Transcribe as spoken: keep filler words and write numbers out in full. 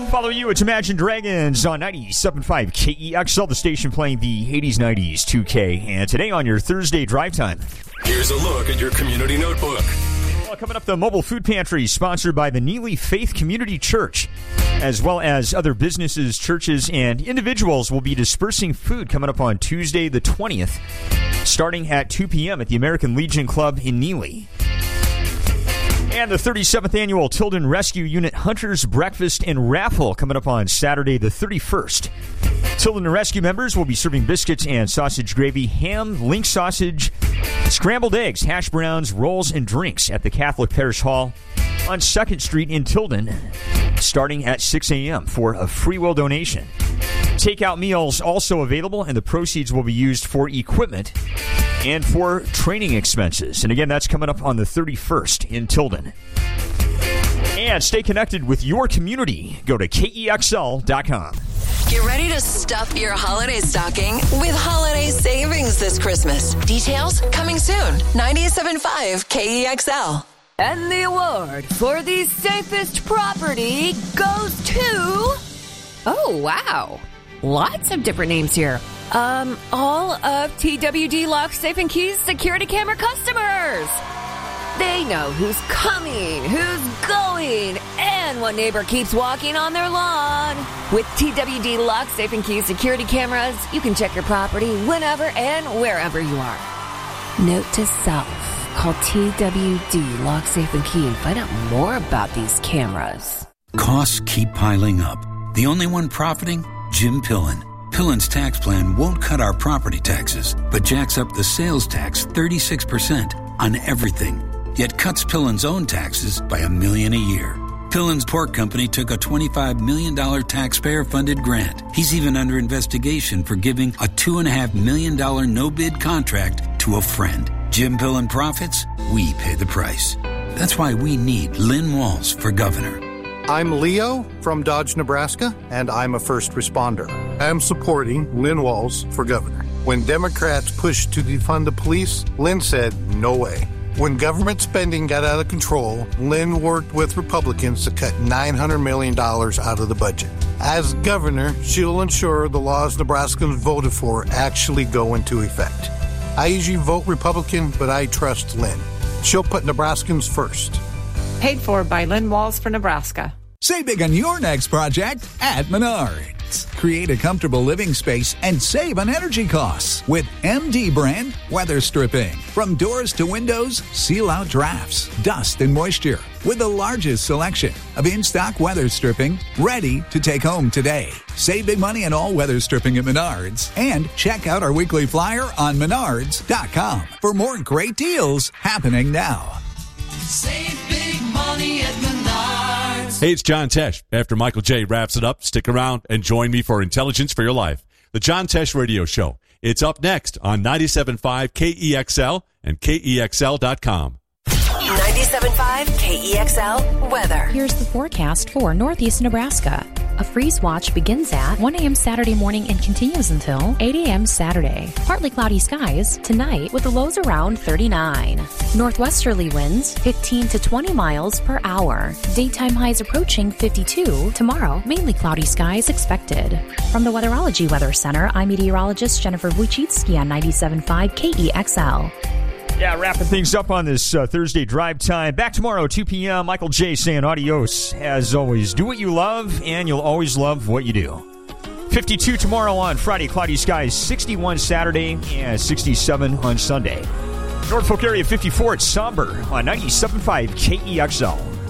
Follow you, it's Imagine Dragons on ninety-seven point five K E X L, the station playing the eighties, nineties, two K. And today on your Thursday drive time. Here's a look at your community notebook. Well, coming up, the mobile food pantry sponsored by the Neely Faith Community Church, as well as other businesses, churches, and individuals will be dispersing food coming up on Tuesday the twentieth, starting at two p.m. at the American Legion Club in Neely. And the thirty-seventh Annual Tilden Rescue Unit Hunters Breakfast and Raffle coming up on Saturday the thirty-first. Tilden Rescue members will be serving biscuits and sausage gravy, ham, link sausage, scrambled eggs, hash browns, rolls, and drinks at the Catholic Parish Hall on second Street in Tilden, starting at six a.m. for a free will donation. Takeout meals also available, and the proceeds will be used for equipment and for training expenses. And again, that's coming up on the thirty-first in Tilden. And stay connected with your community. Go to K E X L dot com. Get ready to stuff your holiday stocking with holiday savings this Christmas. Details coming soon. ninety-seven point five K E X L. And the award for the safest property goes to... Oh, wow. Lots of different names here. Um, all of T W D Lock, Safe and Keys security camera customers. They know who's coming, who's going, and what neighbor keeps walking on their lawn. With T W D Lock, Safe and Keys security cameras, you can check your property whenever and wherever you are. Note to self. Call T W D Lock, Safe and Key and find out more about these cameras. Costs keep piling up. The only one profiting? Jim Pillen. Pillen's tax plan won't cut our property taxes, but jacks up the sales tax thirty-six percent on everything, yet cuts Pillen's own taxes by a million a year. Pillen's pork company took a twenty-five million dollars taxpayer-funded grant. He's even under investigation for giving a two point five million dollars no-bid contract to a friend. Jim Pillen profits, we pay the price. That's why we need Lynn Walls for governor. I'm Leo from Dodge, Nebraska, and I'm a first responder. I'm supporting Lynn Walls for governor. When Democrats pushed to defund the police, Lynn said, no way. When government spending got out of control, Lynn worked with Republicans to cut nine hundred million dollars out of the budget. As governor, she'll ensure the laws Nebraskans voted for actually go into effect. I usually vote Republican, but I trust Lynn. She'll put Nebraskans first. Paid for by Lynn Walls for Nebraska. Save big on your next project at Menards. Create a comfortable living space and save on energy costs with M D brand weather stripping. From doors to windows, seal out drafts, dust, and moisture with the largest selection of in-stock weather stripping ready to take home today. Save big money on all weather stripping at Menards and check out our weekly flyer on menards dot com for more great deals happening now. Save big money at Menards. Hey, it's John Tesh. After Michael J. wraps it up, stick around and join me for Intelligence for Your Life, the John Tesh Radio Show. It's up next on ninety-seven point five K E X L and K E X L dot com. ninety-seven point five K E X L weather. Here's the forecast for Northeast Nebraska. A freeze watch begins at one a.m. Saturday morning and continues until eight a.m. Saturday. Partly cloudy skies tonight with the lows around thirty-nine. Northwesterly winds fifteen to twenty miles per hour. Daytime highs approaching fifty-two. Tomorrow, mainly cloudy skies expected. From the Weatherology Weather Center, I'm meteorologist Jennifer Wojcicki on ninety-seven point five K E X L. Yeah, wrapping things up on this uh, Thursday drive time. Back tomorrow, two p.m. Michael J. saying adios. As always, do what you love, and you'll always love what you do. fifty-two tomorrow on Friday, cloudy skies, sixty-one Saturday, and sixty-seven on Sunday. Norfolk area fifty-four, it's somber on ninety-seven point five K E X L.